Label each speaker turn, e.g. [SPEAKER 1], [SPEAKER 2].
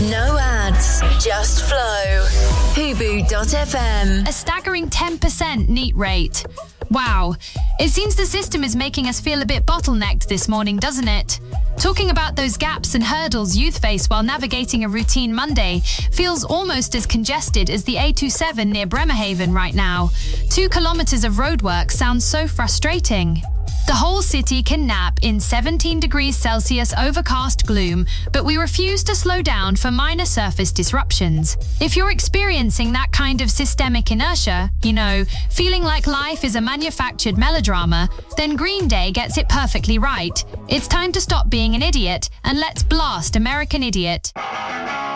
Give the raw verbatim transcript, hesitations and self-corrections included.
[SPEAKER 1] No ads, just flow. Hubu dot f m.
[SPEAKER 2] A staggering ten percent neat rate. Wow. It seems the system is making us feel a bit bottlenecked this morning, doesn't it? Talking about those gaps and hurdles youth face while navigating a routine Monday feels almost as congested as the A twenty-seven near Bremerhaven right now. Two kilometres of roadwork sounds so frustrating. The whole city can nap in seventeen degrees Celsius overcast gloom, but we refuse to slow down for minor surface disruptions. If you're experiencing that kind of systemic inertia, you know, feeling like life is a manufactured melodrama, then Green Day gets it perfectly right. It's time to stop being an idiot and let's blast American Idiot.